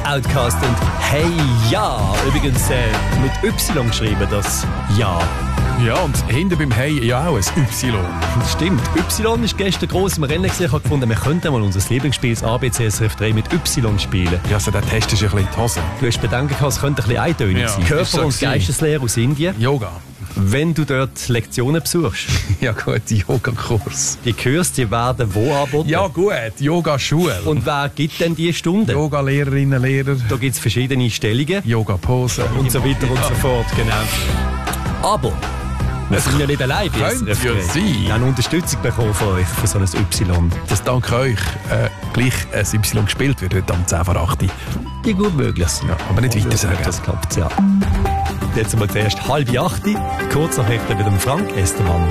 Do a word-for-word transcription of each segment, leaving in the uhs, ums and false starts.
Outcast und Hey Ja. Übrigens äh, mit Y geschrieben, das Ja. Ja, und hinten beim Hey ja auch ein Y. Das stimmt. Y ist gestern gross im Rennen gesehen. Ich habe gefunden, wir könnten mal unser Lieblingsspiel, das A B C S R F drei, mit Y spielen. Ja, so der Test ist ein bisschen in die Hose. Du hast Bedenken gehabt, es könnte ein bisschen eintönig Ja, sein. ist Körper- so und gewesen. Geisteslehre aus Indien. Yoga. Wenn du dort Lektionen besuchst, Ja gut, Yoga-Kurs. die Kurs, die werden wo angeboten? Ja gut, Yoga-Schule. Und wer gibt denn die Stunden? Yoga-Lehrerinnen, Lehrer, Da gibt es verschiedene Stellungen Yoga-Posen. und so weiter und so fort. Genau. Aber wir sind ja nicht allein bei könnte S R F ja drei. sein. Wir haben Unterstützung bekommen von euch für so ein Y. Dass dank euch äh, gleich ein Y gespielt wird heute am zehn vor acht. Wie gut möglich. Ja, aber nicht weiter sagen. Das klappt, ja. Jetzt mal zuerst halb acht, kurz nach Hälfte mit dem Frank Estermann.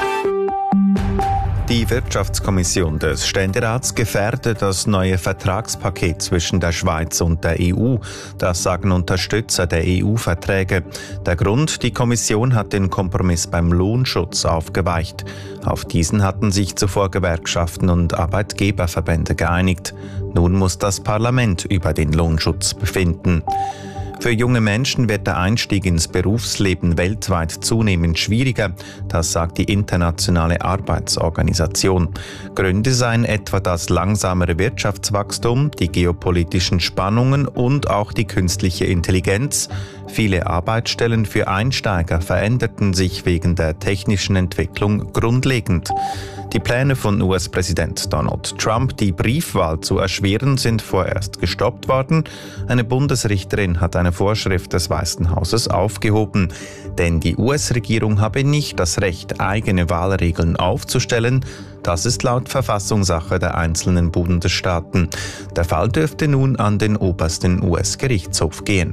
Die Wirtschaftskommission des Ständerats gefährdet das neue Vertragspaket zwischen der Schweiz und der E U. Das sagen Unterstützer der E U-Verträge. Der Grund: Die Kommission hat den Kompromiss beim Lohnschutz aufgeweicht. Auf diesen hatten sich zuvor Gewerkschaften und Arbeitgeberverbände geeinigt. Nun muss das Parlament über den Lohnschutz befinden. Für junge Menschen wird der Einstieg ins Berufsleben weltweit zunehmend schwieriger, das sagt die Internationale Arbeitsorganisation. Gründe seien etwa das langsamere Wirtschaftswachstum, die geopolitischen Spannungen und auch die künstliche Intelligenz. Viele Arbeitsstellen für Einsteiger veränderten sich wegen der technischen Entwicklung grundlegend. Die Pläne von U S-Präsident Donald Trump, die Briefwahl zu erschweren, sind vorerst gestoppt worden. Eine Bundesrichterin hat eine Vorschrift des Weißen Hauses aufgehoben. Denn die U S-Regierung habe nicht das Recht, eigene Wahlregeln aufzustellen. Das ist laut Verfassungssache der einzelnen Bundesstaaten. Der Fall dürfte nun an den obersten U S-Gerichtshof gehen.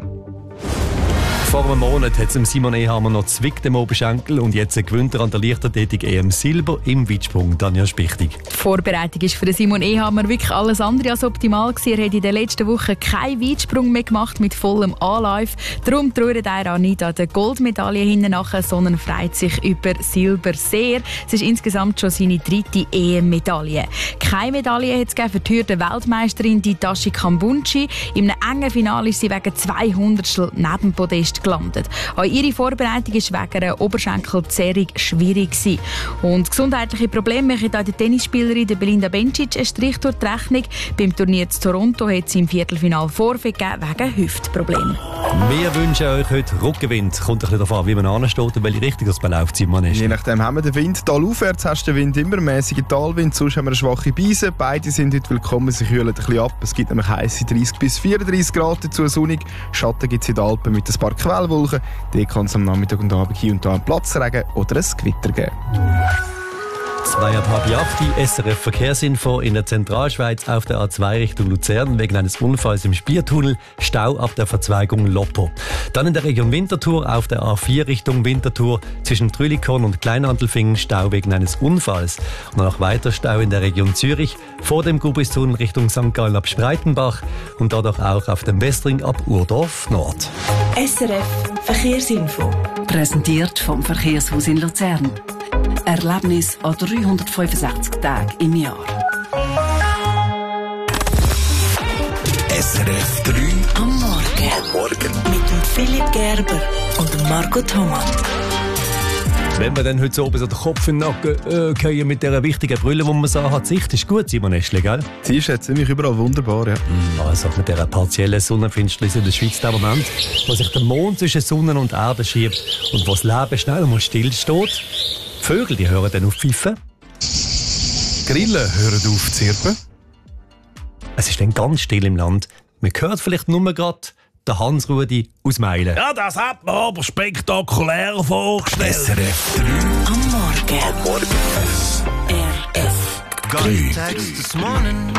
Vor einem Monat hat es Simon Ehammer noch zwickt im Oberschenkel und jetzt gewinnt er an der Leichtathletik E M Silber im Weitsprung. Daniel Spichtig. Die Vorbereitung war für Simon Ehammer wirklich alles andere als optimal gewesen. Er hat in den letzten Wochen keinen Weitsprung mehr gemacht mit vollem Anlauf. Darum trauert er auch nicht an der Goldmedaille hinten nachher, sondern freut sich über Silber sehr. Es ist insgesamt schon seine dritte E M-Medaille. Keine Medaille hat es für die Hürden-Weltmeisterin Tashi Kambunchi. In einem engen Finale ist sie wegen zweihundertstel neben dem Podest gelandet. Auch ihre Vorbereitung war wegen einer Oberschenkelzerrung schwierig gewesen. Und gesundheitliche Probleme machen auch die Tennisspielerin Belinda Bencic einen Strich durch die Rechnung. Beim Turnier in Toronto hat sie im Viertelfinale Vorfall gegeben wegen Hüftproblemen. Wir wünschen euch heute Rückenwind. Kommt ein bisschen darauf an, wie man ansteht und welche Richtung das läuft, Simon. Je nachdem haben wir den Wind. Talaufwärts hast du den Wind immer, mäßige Talwind, sonst haben wir eine schwache Beise. Beide sind heute willkommen, sie kühlen ein bisschen ab. Es gibt nämlich heisse dreißig bis vierunddreißig Grad, dazu sonnig. Schatten gibt es in den Alpen mit ein paar Quellwolken. Die kann es am Nachmittag und Abend hier und da einen Platzregen oder ein Gewitter geben. Zwei ab halb acht, S R F Verkehrsinfo in der Zentralschweiz auf der A zwei Richtung Luzern wegen eines Unfalls im Spiertunnel, Stau ab der Verzweigung Loppo. Dann in der Region Winterthur auf der A vier Richtung Winterthur zwischen Trülikorn und Kleinantelfingen, Stau wegen eines Unfalls. Und noch weiter Stau in der Region Zürich vor dem Gubistunnel Richtung Sankt Gallen ab Spreitenbach und dadurch auch auf dem Westring ab Urdorf Nord. S R F Verkehrsinfo. Präsentiert vom Verkehrshaus in Luzern. Erlebnis an dreihundertfünfundsechzig Tagen im Jahr. S R F drei Am Morgen. am Morgen. Mit dem Philipp Gerber und dem Marco Thomas. Wenn wir dann heute so oben so den Kopf in den Nacken äh, fallen mit dieser wichtigen Brille, die man so hat, die Sicht ist gut, Simon Eschle, gell? Sie ist jetzt ziemlich überall wunderbar, ja. Also mit dieser partiellen Sonnenfinsternis in der Schweiz, der Moment, wo sich der Mond zwischen Sonne und Erde schiebt und wo das Leben schnell mal stillsteht. Die Vögel, die hören dann auf Pfeifen. Grillen hören auf zu zirpen. Es ist dann ganz still im Land. Man hört vielleicht nur gerade den Hans-Rudi aus Meilen. Ja, das hat man aber spektakulär vorgestellt. S R F drei Am Morgen. am Morgen. R F drei.